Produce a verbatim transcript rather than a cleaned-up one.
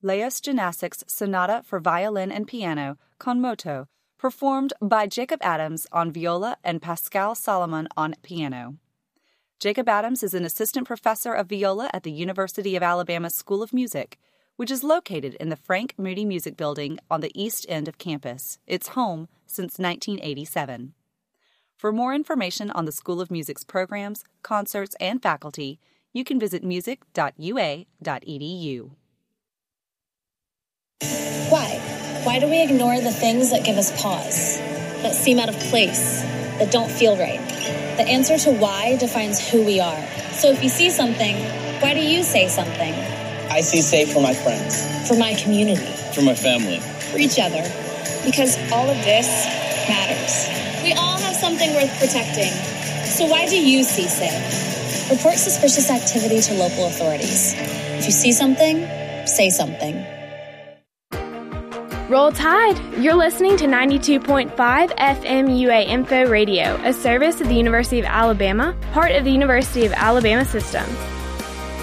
Leos Gymnastics Sonata for Violin and Piano, con moto, performed by Jacob Adams on viola and Pascal Solomon on piano. Jacob Adams is an assistant professor of viola at the University of Alabama School of Music, which is located in the Frank Moody Music Building on the east end of campus, its home since nineteen eighty-seven. For more information on the School of Music's programs, concerts, and faculty, you can visit music dot u a dot e d u. Why? Why do we ignore the things that give us pause, that seem out of place, that don't feel right? The answer to why defines who we are. So if you see something, why do you say something? I see safe for my friends. For my community. For my family. For each other. Because all of this matters. We all have something worth protecting. So why do you see safe? Report suspicious activity to local authorities. If you see something, say something. Roll Tide! You're listening to ninety-two point five F M U A Info Radio, a service of the University of Alabama, part of the University of Alabama system.